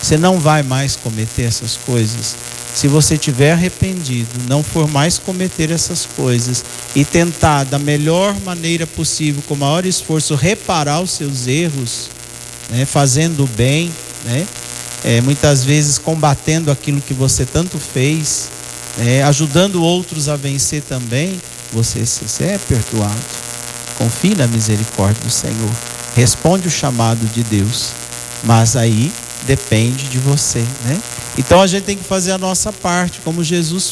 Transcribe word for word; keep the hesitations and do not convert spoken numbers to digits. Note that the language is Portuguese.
Você não vai mais cometer essas coisas. Se você tiver arrependido, não for mais cometer essas coisas e tentar da melhor maneira possível, com o maior esforço, reparar os seus erros, né, fazendo o bem, né, é, muitas vezes combatendo aquilo que você tanto fez, é, ajudando outros a vencer também, você, você é perdoado. Confie na misericórdia do Senhor, responde o chamado de Deus, mas aí depende de você, né? Então a gente tem que fazer a nossa parte, como Jesus